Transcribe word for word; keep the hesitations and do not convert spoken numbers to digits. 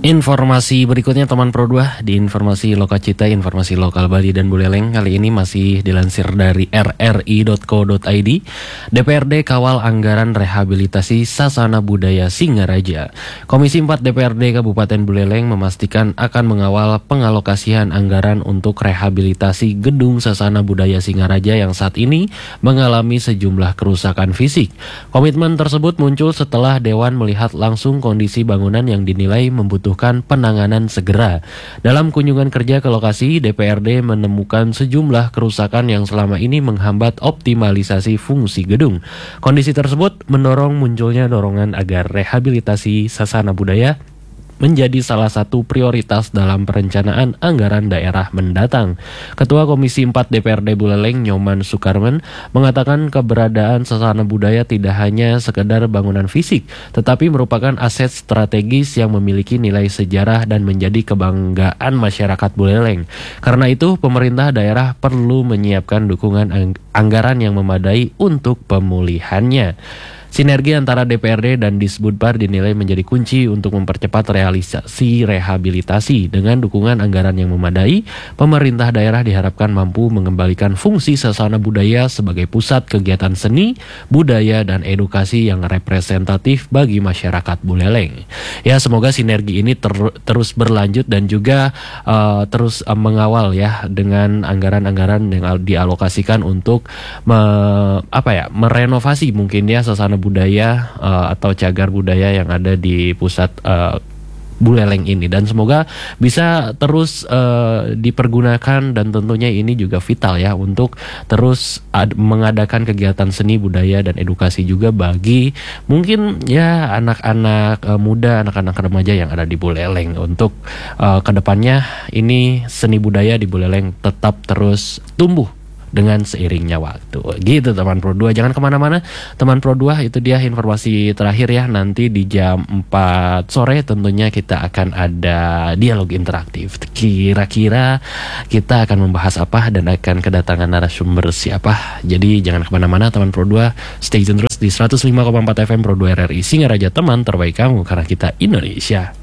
Informasi berikutnya teman Pro dua di informasi Lokacita, informasi lokal Bali dan Buleleng. Kali ini masih dilansir dari r r i dot co dot i d. D P R D kawal anggaran rehabilitasi Sasana Budaya Singaraja. Komisi empat D P R D Kabupaten Buleleng memastikan akan mengawal pengalokasian anggaran untuk rehabilitasi gedung Sasana Budaya Singaraja yang saat ini mengalami sejumlah kerusakan fisik. Komitmen tersebut muncul setelah Dewan melihat langsung kondisi bangunan yang dinilai membutuhkan penanganan segera. Dalam kunjungan kerja ke lokasi, D P R D menemukan sejumlah kerusakan yang selama ini menghambat optimalisasi fungsi gedung. Kondisi tersebut mendorong munculnya dorongan agar rehabilitasi Sasana Budaya menjadi salah satu prioritas dalam perencanaan anggaran daerah mendatang. Ketua Komisi empat D P R D Buleleng, Nyoman Sukarman, mengatakan keberadaan Sasana Budaya tidak hanya sekedar bangunan fisik, tetapi merupakan aset strategis yang memiliki nilai sejarah dan menjadi kebanggaan masyarakat Buleleng. Karena itu, pemerintah daerah perlu menyiapkan dukungan ang- anggaran yang memadai untuk pemulihannya. Sinergi antara D P R D dan Disbudpar dinilai menjadi kunci untuk mempercepat realisasi rehabilitasi. Dengan dukungan anggaran yang memadai, pemerintah daerah diharapkan mampu mengembalikan fungsi Sasana Budaya sebagai pusat kegiatan seni, budaya, dan edukasi yang representatif bagi masyarakat Buleleng. Ya, semoga sinergi ini ter- terus berlanjut dan juga uh, terus uh, mengawal ya dengan anggaran-anggaran yang dialokasikan untuk me, apa ya, merenovasi mungkin ya Sasana budaya uh, atau cagar budaya yang ada di pusat uh, Buleleng ini, dan semoga bisa terus uh, dipergunakan, dan tentunya ini juga vital ya untuk terus ad- mengadakan kegiatan seni, budaya, dan edukasi juga bagi mungkin ya anak-anak uh, muda, anak-anak remaja yang ada di Buleleng, untuk uh, kedepannya ini seni budaya di Buleleng tetap terus tumbuh dengan seiringnya waktu. Gitu teman Pro dua, jangan kemana-mana teman Pro dua, itu dia informasi terakhir ya. Nanti di jam empat sore tentunya kita akan ada dialog interaktif. Kira-kira kita akan membahas apa dan akan kedatangan narasumber siapa. Jadi jangan kemana-mana teman Pro dua, stay tune terus di seratus lima koma empat F M Pro dua R R I Singaraja, teman terbaik kamu karena kita Indonesia.